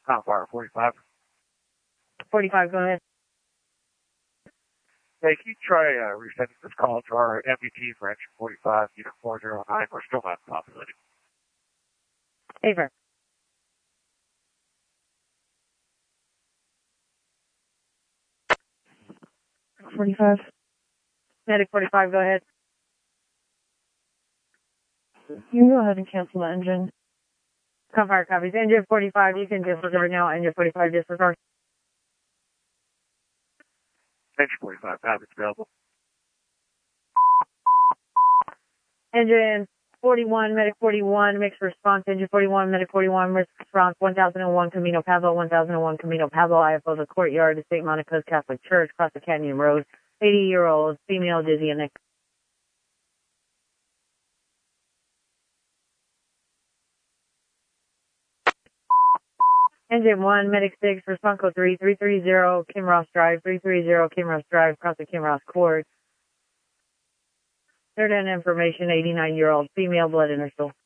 Fire 45. 45, go ahead. Hey, can you try resending this call to our MDT for engine 45, unit 409? We're still not populated. Aver. 45. Medic 45, go ahead. You can go ahead and cancel the engine. Fire copies. Engine 45, you can disregard now. Engine 45, disregard. Engine 45, copies available. Engine 41, Medic 41, mixed response. Engine 41, Medic 41, mixed response. 1001 Camino Pablo, 1001 Camino Pablo, IFO the courtyard of St. Monica's Catholic Church, across the Canyon Road. 80-year-old female, dizzy and neck. Engine 1, Medic 6, response code 330 Kinross Drive, 330 Kinross Drive, across the Kinross Court. Third end information, 89-year-old female, blood interval.